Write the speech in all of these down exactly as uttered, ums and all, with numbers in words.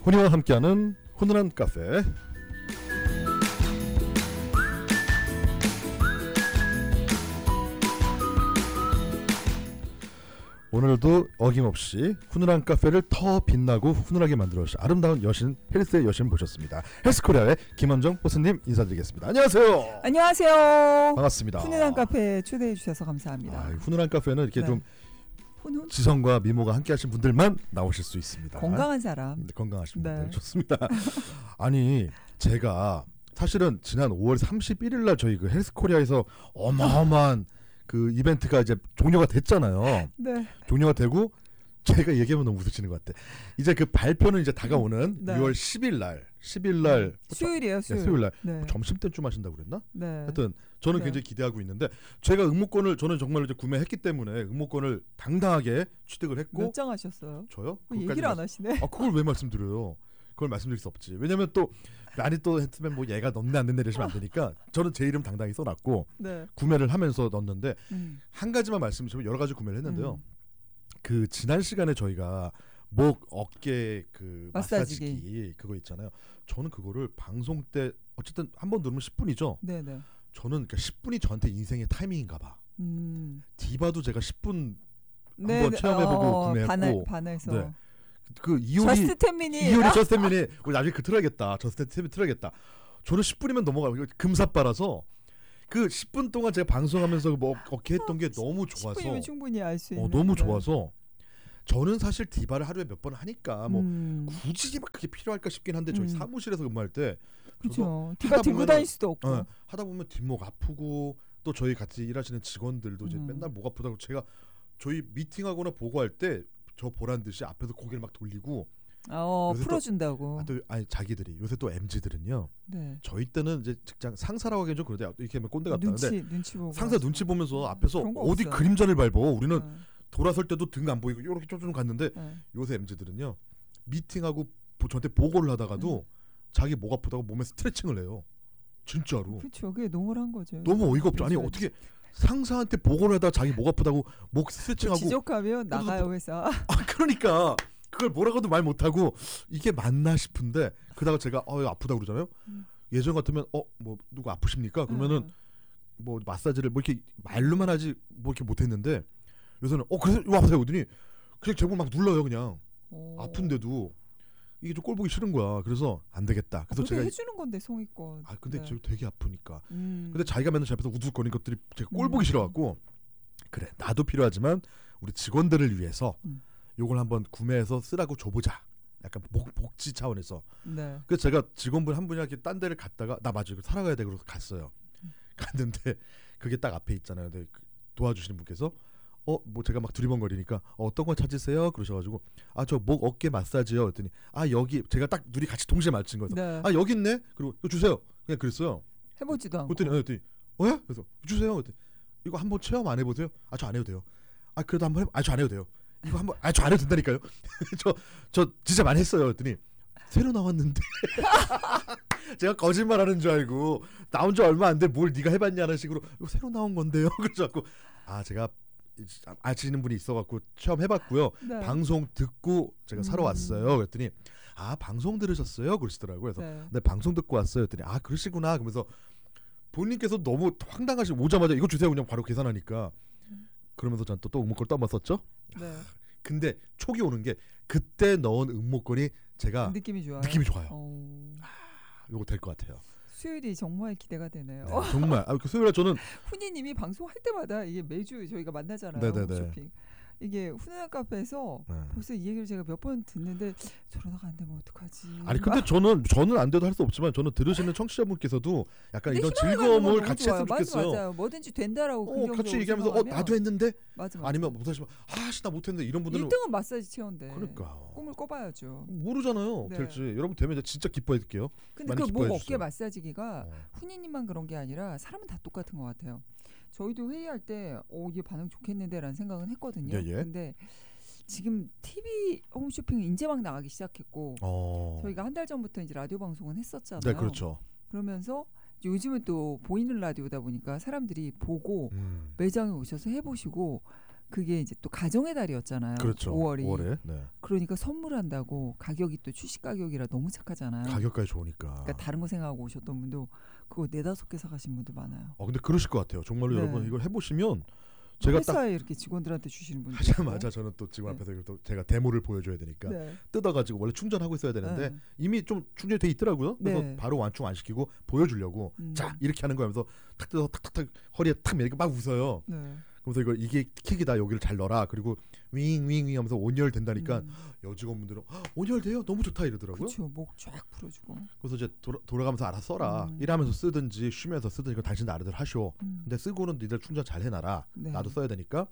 훈이와 함께하는 훈훈한 카페. 오늘도 어김없이 훈훈한 카페를 더 빛나고 훈훈하게 만들어주신 아름다운 여신, 헬스의 여신 모셨습니다. 헬스코리아의 김원정 보스님 인사드리겠습니다. 안녕하세요. 안녕하세요. 반갑습니다. 훈훈한 카페에 초대해 주셔서 감사합니다. 아, 훈훈한 카페는 이렇게 네. 좀 훈훈? 지성과 미모가 함께 하신 분들만 나오실 수 있습니다. 건강한 사람. 네, 건강하신 네. 분들 좋습니다. 아니 제가 사실은 지난 오월 삼십일일 날 저희 그 헬스코리아에서 어마어마한 그 이벤트가 이제 종료가 됐잖아요. 네. 종료가 되고 제가 얘기하면 너무 웃으시는 것 같아. 이제 그 발표는 이제 다가오는 네. 유월 십일 날, 십일 날 수요일이에요, 수요일. 네, 수요일 날 네. 점심 때쯤 하신다고 그랬나? 네. 하여튼 저는 네. 굉장히 기대하고 있는데 제가 응모권을 저는 정말 이제 구매했기 때문에 응모권을 당당하게 취득을 했고. 몇 장 하셨어요? 저요? 그 얘기를 안 하시네. 아 그걸 왜 말씀드려요? 그걸 말씀드릴 수 없지. 왜냐면 또 많이 또 했으면 뭐 얘가 넣네 안 넣네 이러시면 안 되니까 저는 제 이름 당당히 써놨고 네. 구매를 하면서 넣었는데 음. 한 가지만 말씀드리면 여러 가지 구매를 했는데요. 음. 그 지난 시간에 저희가 목 어깨 그 마사지기. 마사지기 그거 있잖아요. 저는 그거를 방송 때 어쨌든 한 번 누르면 십 분이죠. 네네. 저는 그러니까 십 분이 저한테 인생의 타이밍인가 봐. 음. 디바도 제가 십 분 네, 한번 네. 체험해보고 어, 구매했고. 반할, 반해서. 네. 그 이효리 저스트 텐미니. 이효리 저스트 텐미니 우리 나중에 그 틀어야겠다. 저스트 텐미니 틀어야겠다. 저는 십 분이면 넘어가고 금사빠라서 그 십 분 동안 제가 방송하면서 뭐 어깨 했던 게 너무 좋아서 십 분이면 충분히 알 수 있는. 어, 너무 네. 좋아서 저는 사실 디바를 하루에 몇 번 하니까 뭐 음. 굳이 막 그게 필요할까 싶긴 한데 저희 음. 사무실에서 근무할 때 그렇죠. 하다 디바 들고 보면은- 다닐 수도 없고. 어, 하다 보면 뒷목 아프고 또 저희 같이 일하시는 직원들도 이제 음. 맨날 목 아프다고 제가 저희 미팅하거나 보고할 때 저 보란 듯이 앞에서 고개를 막 돌리고 어, 요새 또- 풀어준다고. 아, 또 아니 자기들이 요새 또 엠지들은요 네. 저희 때는 이제 직장 상사라고 하기엔 좀 그런데 이렇게 하면 꼰대 같다는데 눈치 눈치 보고. 상사 눈치 보면서 앞에서 그런 거 어디 없어요. 그림자를 밟어 우리는 네. 돌아설 때도 등 안 보이고 이렇게 쪼쪼 갔는데 네. 요새 엠지들은요 미팅하고 보- 저한테 보고를 하다가도 음. 자기 목 아프다고 몸에 스트레칭을 해요. 진짜로. 그렇죠. 그게 노멀한 거죠. 너무 어이가 없죠. 아니 그래서 어떻게 상사한테 보고를 하다가 자기 목 아프다고 목 스트레칭하고 지적하면 그래도 나가요 뭐- 회사. 아 그러니까 그걸 뭐라고도 말 못하고 이게 맞나 싶은데 그러다가 제가 어 아프다고 그러잖아요. 음. 예전 같으면 어 뭐 누구 아프십니까? 그러면은 음. 뭐 마사지를 뭐 이렇게 말로만 하지 뭐 이렇게 못했는데 요새는 어 그래서 이거 아프세요 그러더니 그냥 제목 막 눌러요 그냥 오. 아픈데도 이게 좀 꼴 보기 싫은 거야. 그래서 안 되겠다. 그래서 그래도 제가 해주는 건데 성의껏. 아 근데 네. 저 되게 아프니까. 음. 근데 자기가 맨날 제 앞에서 우두거리는 것들이 제가 꼴 보기 음. 싫어갖고 그래 나도 필요하지만 우리 직원들을 위해서 음. 요걸 한번 구매해서 쓰라고 줘보자. 약간 복, 복지 차원에서. 네. 그래서 제가 직원분 한 분이 이렇게 딴 데를 갔다가 나 맞아 이거 살아가야 돼 그래서 갔어요. 갔는데 그게 딱 앞에 있잖아요. 근데 그 도와주시는 분께서 어 뭐 제가 막 두리번거리니까 어, 어떤 거 찾으세요? 그러셔가지고 아 저 목 어깨 마사지요. 그랬더니 아 여기 제가 딱 둘이 같이 동시에 맞춘 거예요. 네. 아 여기 있네. 그리고 이거 주세요. 그냥 그랬어요. 해보지도 않고. 그랬더니 어, 그랬더니 어? 그래서 주세요. 그랬더니 이거 한번 체험 안 해보세요? 아 저 안 해도 돼요. 아 그래도 한번 해. 아 저 안 해도 돼요. 이거 한번 아 저 안 해도 된다니까요. 저 저 진짜 많이 했어요. 그랬더니 새로 나왔는데 제가 거짓말하는 줄 알고 나온 지 얼마 안 돼 뭘 네가 해봤냐는 식으로 이거 새로 나온 건데요. 그래서 아 제가 아시는 분이 있어갖고 체험해봤고요. 네. 방송 듣고 제가 사러 음. 왔어요. 그랬더니 아 방송 들으셨어요? 그러시더라고요. 그래서 네. 네 방송 듣고 왔어요. 그랬더니 아 그러시구나. 그러면서 본인께서 너무 황당하시고 오자마자 이거 주세요 그냥 바로 계산하니까 그러면서 전 또 또 응모권 또 한번 썼죠. 네. 근데 촉이 오는 게 그때 넣은 응모권이 제가 느낌이 좋아요. 느낌이 좋아요. 어... 요거 될 것 같아요. 수요일이 정말 기대가 되네요. 네, 정말 아, 그 수요일에 저는 훈이님이 방송할 때마다 이게 매주 저희가 만나잖아요. 네네네. 쇼핑. 이게 훈훈한 카페에서 네. 벌써 이 얘기를 제가 몇 번 듣는데 저러다가 안 되면 어떡하지? 아니 근데 저는 저는 안 돼도 할 수 없지만 저는 들으시는 청취자분께서도 약간 이런 즐거움을 같이 했으면 좋겠어요. 맞아, 맞아요. 뭐든지 된다라고 어, 긍정적으로 같이 얘기하면서 어 생각하면 나도 했는데 맞아, 맞아. 아니면 못하시면 아씨 나 못했는데 이런 분들은 일 등은 마사지 체온데 그러니까 꿈을 꿔봐야죠. 모르잖아요. 네. 될지 여러분 되면 이제 진짜 기뻐해 드릴게요. 근데 많이 그 목 기뻐해 어깨 주세요. 마사지기가 어. 훈이님만 그런 게 아니라 사람은 다 똑같은 것 같아요. 저희도 회의할 때 어, 이게 반응 좋겠는데라는 생각은 했거든요. 예, 예. 근데 지금 티비 홈쇼핑이 이제 막 나가기 시작했고 어. 저희가 한 달 전부터 이제 라디오 방송은 했었잖아요. 네 그렇죠. 그러면서 요즘은 또 보이는 라디오다 보니까 사람들이 보고 음. 매장에 오셔서 해보시고 그게 이제 또 가정의 달이었잖아요. 그렇죠. 오월이. 오월에. 네. 그러니까 선물한다고 가격이 또 출시 가격이라 너무 착하잖아요. 가격까지 좋으니까. 그러니까 다른 거 생각하고 오셨던 분도 그거 네다섯 개 사가신 분도 많아요. 어 근데 그러실 것 같아요. 정말로 네. 여러분 이걸 해보시면 제가 딱 회사에 이렇게 직원들한테 주시는 분들 하자마자 저는 또 직원 네. 앞에서 이걸 또 제가 데모를 보여줘야 되니까 네. 뜯어가지고 원래 충전하고 있어야 되는데 네. 이미 좀 충전이 돼 있더라고요. 그래서 네. 바로 완충 안 시키고 보여주려고 음. 자 이렇게 하는 거면서 탁 뜯어 탁탁탁 허리에 탁 이렇게 막 웃어요. 네. 그래서 이거 이게 킥이다 여기를 잘 넣어라. 그리고 윙윙윙 하면서 온열 된다니까 음. 여직원분들은 온열 돼요 너무 좋다 이러더라고요. 그렇죠. 목 쫙 풀어주고. 그래서 이제 돌아, 돌아가면서 알아 써라. 음. 일하면서 쓰든지 쉬면서 쓰든지 이건 당신 나름대로 하쇼. 음. 근데 쓰고는 니들 충전 잘 해놔라. 네. 나도 써야 되니까.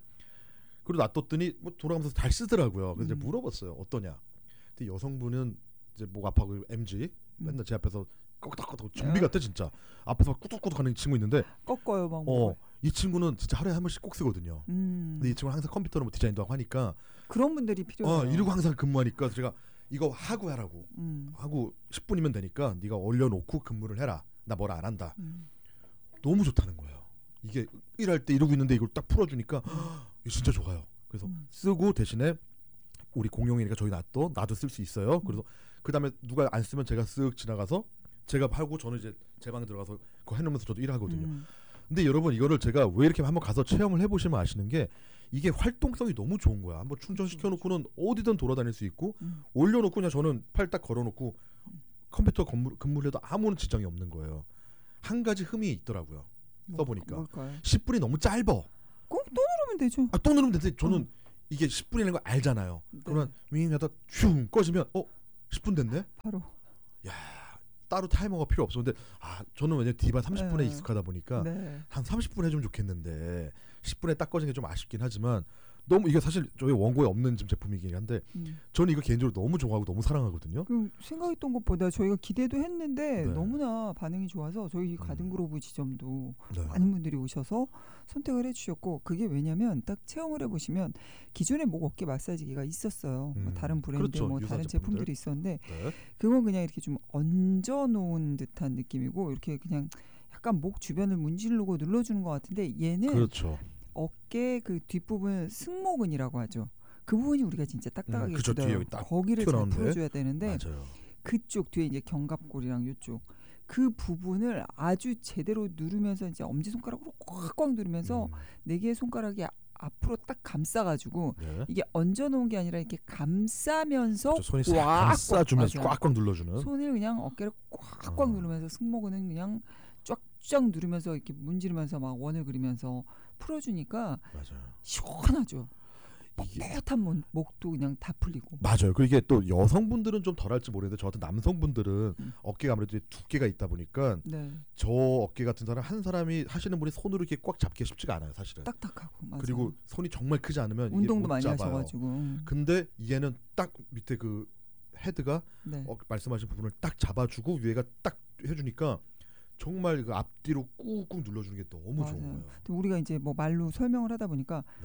그리고 놔뒀더니 뭐 돌아가면서 잘 쓰더라고요. 그래서 음. 이제 물어봤어요. 어떠냐. 근데 여성분은 이제 목 아파고 엠지 음. 맨날 제 앞에서 꺽덕꺽덕 좀비 같아 진짜. 앞에서 꾸덕꾸덕 하는 친구 있는데 꺾어요 막. 어, 이 친구는 진짜 하루에 한 번씩 꼭 쓰거든요. 음. 근데 이 친구는 항상 컴퓨터로 뭐 디자인도 하고 하니까 그런 분들이 필요해요. 어, 이러고 항상 근무하니까 제가 이거 하고 하라고. 음. 하고 십 분이면 되니까 네가 올려놓고 근무를 해라. 나 뭐라 안 한다. 음. 너무 좋다는 거예요. 이게 일할 때 이러고 있는데 이걸 딱 풀어주니까 이게 진짜 좋아요. 그래서 음. 쓰고 대신에 우리 공용이니까 저희 놔둬 나도 쓸 수 있어요. 그래서 그 다음에 누가 안 쓰면 제가 쓱 지나가서 제가 하고 저는 이제 제 방에 들어가서 그거 해놓으면서 저도 일하거든요. 음. 근데 여러분 이거를 제가 왜 이렇게 한번 가서 체험을 해보시면 아시는 게 이게 활동성이 너무 좋은 거야. 한번 충전시켜놓고는 어디든 돌아다닐 수 있고 음. 올려놓고 그냥 저는 팔 딱 걸어놓고 컴퓨터 근무, 근무를 해도 아무런 지장이 없는 거예요. 한 가지 흠이 있더라고요. 써보니까 뭘까요? 십 분이 너무 짧아. 꼭 또 누르면 되죠. 아, 또 누르면 되는데 저는 음. 이게 십 분이라는 걸 알잖아요. 네. 그러면 윙하다 슝 꺼지면 어 십 분 됐네. 바로. 야 따로 타이머가 필요 없어. 근데 아 저는 왜냐면 디바 삼십 분에 네. 익숙하다 보니까 네. 한 삼십 분 해주면 좋겠는데 십 분에 딱 꺼진 게 좀 아쉽긴 하지만 너무 이게 사실 저희 원고에 없는 지금 제품이긴 한데 음. 저는 이거 개인적으로 너무 좋아하고 너무 사랑하거든요. 그 생각했던 것보다 저희가 기대도 했는데 네. 너무나 반응이 좋아서 저희 음. 가든그로브 지점도 네. 많은 분들이 오셔서 선택을 해주셨고 그게 왜냐면 딱 체험을 해보시면 기존에 목 어깨 마사지기가 있었어요. 뭐 음. 다른 브랜드 그렇죠. 뭐 유사 다른 제품들. 제품들이 있었는데 네. 그건 그냥 이렇게 좀 얹어놓은 듯한 느낌이고 이렇게 그냥 약간 목 주변을 문지르고 눌러주는 것 같은데 얘는 그렇죠. 어깨 그 뒷부분 승모근이라고 하죠. 그 부분이 우리가 진짜 딱딱하게 음, 그쵸, 뒤에 굳어요. 여기 딱 거기를 잘 튀어나오는데. 풀어줘야 되는데 맞아요. 그쪽 뒤에 이제 견갑골이랑 이쪽 그 부분을 아주 제대로 누르면서 이제 엄지 손가락으로 꽉꽉 누르면서 음. 네 개의 손가락이 아- 앞으로 딱 감싸가지고 네. 이게 얹어놓은 게 아니라 이렇게 감싸면서 그렇죠. 손이 싹 꽉 감싸주면서 맞아요. 꽉꽉 눌러주는. 손을 그냥 어깨를 꽉꽉 어. 누르면서 승모근은 그냥 쫙쫙 누르면서 이렇게 문지르면서 막 원을 그리면서 풀어주니까 맞아요. 시원하죠. 이게 뻣뻣한 목- 목도 그냥 다 풀리고. 맞아요. 그 이게 또 여성분들은 좀 덜할지 모르겠는데 저 같은 남성분들은 음. 어깨가 아무래도 두께가 있다 보니까 네, 저 어깨 같은 사람 한 사람이 하시는 분이 손으로 이렇게 꽉 잡기 쉽지가 않아요, 사실은. 딱딱하고. 맞아요. 그리고 손이 정말 크지 않으면 이게 운동도 못 많이 잡아요. 하셔가지고. 음. 근데 얘는 딱 밑에 그 헤드가 네. 어, 말씀하신 부분을 딱 잡아주고 위에가 딱 해주니까 정말 그 앞뒤로 꾹꾹 눌러주는 게 너무 맞아요. 좋은 거예요. 근데 우리가 이제 뭐 말로 설명을 하다 보니까 네.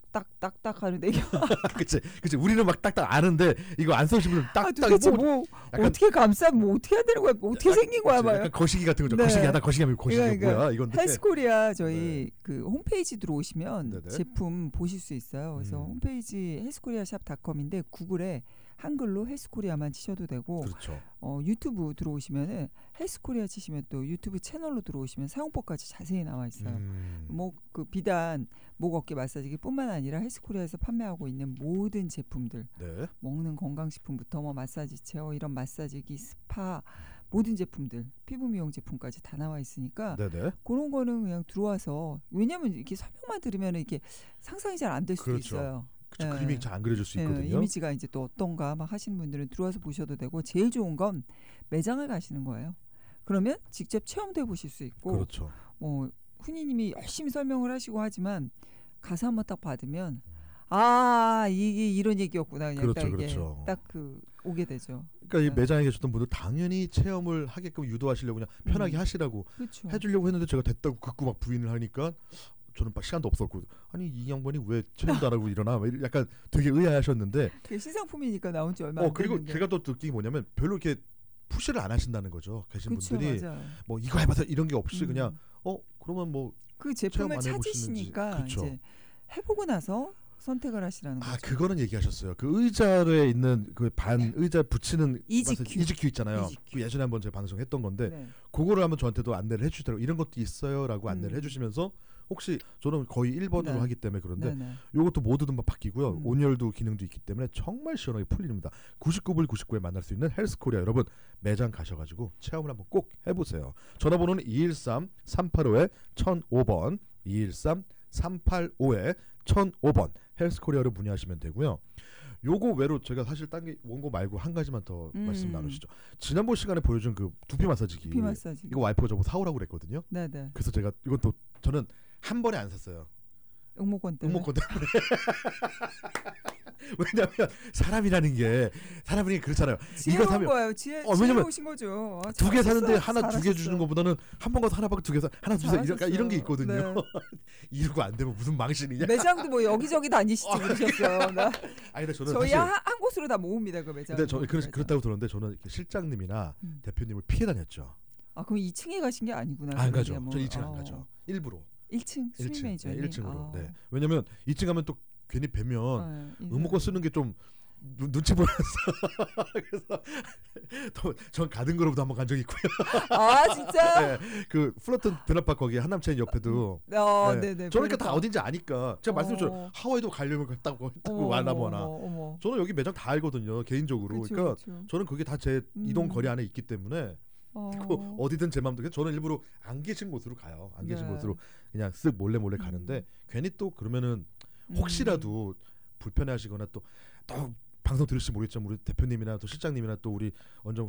딱딱딱딱 하는데 이게 그치, 그치. 우리는 막 딱딱 아는데 이거 안 써주신 분은 아, 딱딱 도대체 뭐 뭐 약간- 어떻게 감싸 뭐 어떻게 해야 되는 거야? 뭐 어떻게 생긴 거야, 그치, 봐요. 약간 거시기 같은 거죠. 네. 거시기 하다 거시기 하면 거시기가 그러니까 뭐야 이건데. 헬스코리아 저희 그 홈페이지 들어오시면 네네. 제품 보실 수 있어요. 그래서 음. 홈페이지 헬스코리아 샵닷컴인데 구글에 한글로 헬스코리아만 치셔도 되고 그렇죠. 어, 유튜브 들어오시면은 헬스코리아 치시면 또 유튜브 채널로 들어오시면 사용법까지 자세히 나와 있어요. 음. 뭐 그 비단 목 어깨 마사지기뿐만 아니라 헬스코리아에서 판매하고 있는 모든 제품들, 네. 먹는 건강식품부터 뭐 마사지 체어 이런 마사지기, 스파 모든 제품들, 피부 미용 제품까지 다 나와 있으니까 네네. 그런 거는 그냥 들어와서 왜냐면 이렇게 설명만 들으면 이렇게 상상이 잘 안 될 수도 그렇죠. 있어요. 그쵸, 네. 그림이 잘 안 그려질 수 예, 있거든요. 이미지가 이제 또 어떤가 막 하시는 분들은 들어와서 보셔도 되고 제일 좋은 건 매장을 가시는 거예요. 그러면 직접 체험도 해보실 수 있고 그렇죠. 뭐 훈이님이 열심히 설명을 하시고 하지만 가서 한번 딱 받으면 아 이게 이런 얘기였구나 그냥 그렇죠, 딱 이게 그렇죠. 딱 그 오게 되죠. 그러니까 이 네. 매장에 계셨던 분들 당연히 체험을 하게끔 유도하시려고 그냥 편하게 음. 하시라고 그렇죠. 해주려고 했는데 제가 됐다고 극구 막 부인을 하니까 저는 막 시간도 없었고 아니 이 양반이 왜 체험도 안 하고 이러나 막 이러- 약간 되게 의아하셨는데 그게 시상품이니까 나온 지 얼마 안 어 그리고 됐는데. 제가 또 느낀 게 뭐냐면 별로 이렇게 푸시를 안 하신다는 거죠. 계신 그쵸, 분들이 맞아요. 뭐 이거 해봐서 이런 게 없이 음. 그냥 어 그러면 뭐 그 체험 제품을 안 해보시는지. 찾으시니까 그쵸. 이제 해보고 나서 선택을 하시라는 아 거죠. 그거는 얘기하셨어요. 그 의자에 있는 그 반 의자 붙이는 이지큐. 이지큐 있잖아요. 이지큐. 그 예전에 한번 제가 방송했던 건데 네. 그거를 한번 저한테도 안내를 해주시더라고요. 이런 것도 있어요라고 안내를 음. 해주시면서 혹시 저는 거의 일 번으로 네. 하기 때문에 그런데 네네. 요것도 모두 다 바뀌고요. 음. 온열도 기능도 있기 때문에 정말 시원하게 풀립니다. 구십구 불 구십구에 만날 수 있는 헬스코리아 여러분 매장 가셔가지고 체험을 한번 꼭 해보세요. 전화번호는 이일삼 삼팔오에 천오 번 이일삼 삼팔오에 천오 번 헬스코리아로 문의하시면 되고요. 요거 외로 제가 사실 딴 게 원고 말고 한 가지만 더 음. 말씀 나누시죠. 지난번 시간에 보여준 그 두피 마사지기 두피 마사지. 이거 와이프가 저보고 사오라고 그랬거든요. 네네. 그래서 제가 이건 또 저는 한 번에 안 샀어요. 응모권 때문에. 응모권 때문에. 왜냐하면 사람이라는 게 사람이 그렇잖아요. 지혜 이거 온 사면 거예요. 지혜, 어, 지혜 왜냐면 오신 거죠. 아, 두 개 사는데 잘하셨어요. 하나 두 개 주는 잘하셨어요. 것보다는 한 번 가서 하나 받고 두 개 사 하나 주세요. 이런, 잘하셨어요. 이런 게 있거든요. 네. 이러고 안 되면 무슨 망신이냐. 매장도 뭐 여기저기 다니시지 그러셨어요. 나 아니 근데 저는 저희 사실 한, 한 곳으로 다 모읍니다 그 매장. 근데 저 그렇, 그렇다고 들었는데 저는 이렇게 실장님이나 음. 대표님을 피해 다녔죠. 아 그럼 이 층에 가신 게 아니구나. 안 그러면 가죠. 뭐. 저 이 층 안 어. 가죠. 일부러. 일 층 수미 일 층. 매니저님. 네, 일 층으로. 아. 네. 왜냐면 이 층 가면 또 괜히 뵈면 어, 응모권 쓰는 게 좀 눈치 보여서 그래서 전 가든 그룹도 한번 간 적이 있고요. 아 진짜? 네, 그 플러튼 베너팍 거기 한남체인 옆에도. 어, 네. 네, 네. 저는 그러니까 다 어딘지 아니까 제가 말씀드렸죠. 어. 하와이도 가려면 갔다고 했다고 어머, 와나뭐나. 어머, 어머. 저는 여기 매장 다 알거든요 개인적으로. 그쵸, 그러니까 그쵸. 저는 그게 다 제 이동 음. 거리 안에 있기 때문에 어. 그 어디든 제 마음대로. 저는 일부러 안 계신 곳으로 가요. 안 계신 네. 곳으로 그냥 쓱 몰래 몰래 가는데 음. 괜히 또 그러면은 혹시라도 불편해하시거나 또 또 방송 들으실지 모르겠지만 우리 대표님이나 또 실장님이나 또 우리 원정